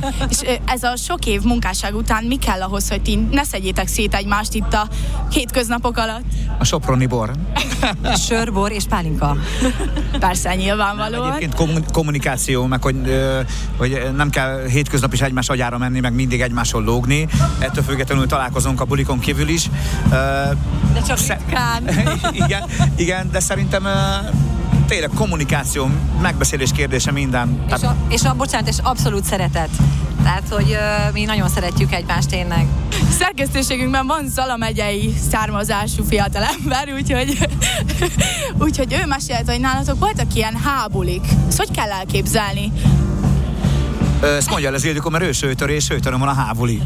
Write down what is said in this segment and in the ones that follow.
És ez a sok év munkásság után mi kell ahhoz, hogy ti ne szedjétek szét egymást itt a hétköznapok alatt? A soproni bor. Sör, bor és pálinka. Persze, nyilvánvalóan. Egyébként kommunikáció, meg hogy nem kell hétköznap is egymás agyára menni, meg mindig egymásról lógni. Ettől függetlenül találkozunk a bulikon kívül is. De csak ritkán. Igen, de szerintem tényleg kommunikáció, megbeszélés kérdése minden. És abszolút szeretet. Tehát, hogy mi nagyon szeretjük egymást tényleg. Szerkesztőségünkben van Zala megyei származású fiatalember, úgyhogy ő mesélte, hogy nálatok voltak ilyen hábulik. Ezt hogy kell elképzelni? Ezt mondja el az Ildikó, mert ő sőtör, és sőtörön van a hábuli.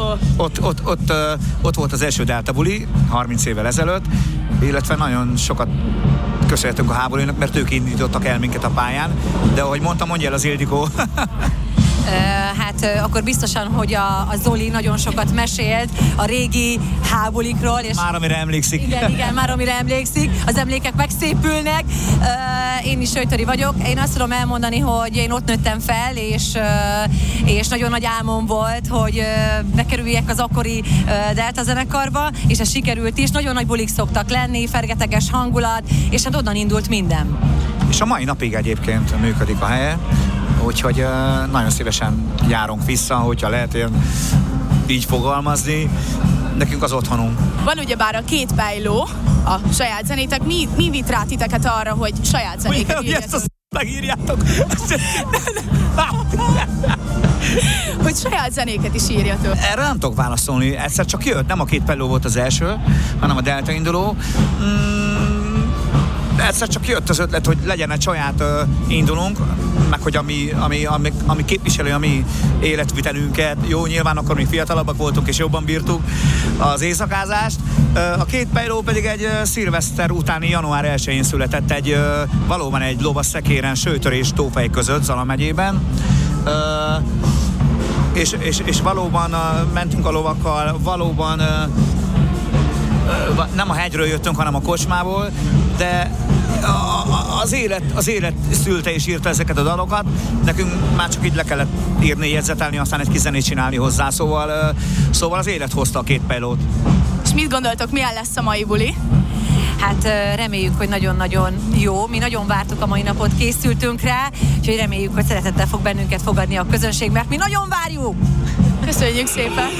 Ott volt az első Delta buli, 30 évvel ezelőtt, illetve nagyon sokat köszönhetünk a hábulinak, mert ők indítottak el minket a pályán, de ahogy mondtam, mondja el az Ildikó. Hát akkor biztosan, hogy a Zoli nagyon sokat mesélt a régi hábulikról. És már amire emlékszik. Igen, már amire emlékszik. Az emlékek megszépülnek. Én is sőtöri vagyok. Én azt tudom elmondani, hogy én ott nőttem fel, és nagyon nagy álmom volt, hogy bekerüljek az akkori Delta zenekarba, és ez sikerült is. Nagyon nagy bulik szoktak lenni, fergeteges hangulat, és hát onnan indult minden. És a mai napig egyébként működik a helye. Úgyhogy nagyon szívesen járunk vissza, hogyha lehet így fogalmazni. Nekünk az otthonunk. Van ugyebár a Két Pejló, a saját zenétek. Mi vitt rá titeket arra, hogy saját zenéket írjatok? Ezt megírjátok? Hogy saját zenéket is írjatok. Erre nem tudok válaszolni. Egyszer csak jött. Nem a Két Pejló volt az első, hanem a Delta induló. Egyszer csak jött az ötlet, hogy legyen egy saját indulunk, meg hogy ami képviseli a mi életvitelünket. Jó, nyilván akkor még fiatalabbak voltunk, és jobban bírtuk az éjszakázást. A Két Pejló pedig egy szilveszter utáni január 1-én született valóban egy lovasszekéren, Sőtör és Tófej között, Zala megyében. És valóban mentünk a lovakkal, valóban nem a hegyről jöttünk, hanem a kocsmából, de az élet szülte és írta ezeket a dalokat. Nekünk már csak így le kellett írni, jegyzetelni, aztán egy kis zenét csinálni hozzá, szóval az élet hozta a Két Pejlót. És mit gondoltok, milyen lesz a mai buli? Hát reméljük, hogy nagyon-nagyon jó. Mi nagyon vártuk a mai napot, készültünk rá, úgyhogy reméljük, hogy szeretettel fog bennünket fogadni a közönség, mert mi nagyon várjuk! Köszönjük szépen!